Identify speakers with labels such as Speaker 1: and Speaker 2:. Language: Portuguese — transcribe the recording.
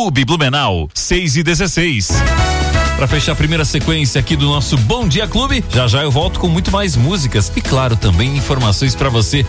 Speaker 1: Clube Blumenau, 6:16. Para fechar a primeira sequência aqui do nosso Bom Dia Clube, já já eu volto com muito mais músicas e, claro, também informações para você